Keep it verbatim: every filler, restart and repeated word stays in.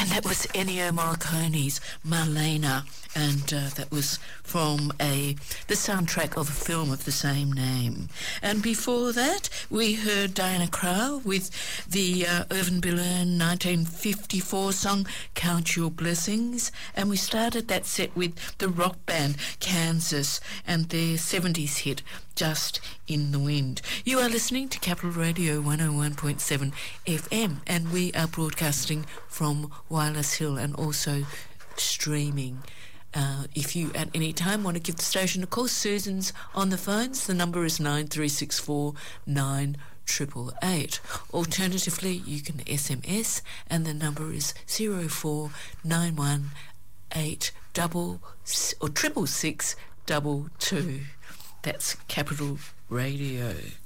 And that was Ennio Morricone's Marlena, and uh, that was from a the soundtrack of a film of the same name. And before that, we heard Diana Krall with the uh, Irvin Berlin nineteen fifty-four song Count Your Blessings, and we started that set with the rock band Kansas and their seventies hit Just in the Wind. You are listening to Capital Radio one oh one point seven F M, and we are broadcasting from Wireless Hill and also streaming. Uh, if you at any time want to give the station a call, Susan's on the phones. The number is nine three six four nine eight eight eight. Alternatively, you can S M S, and the number is zero four nine one eight double or triple six double two. That's Capital Radio.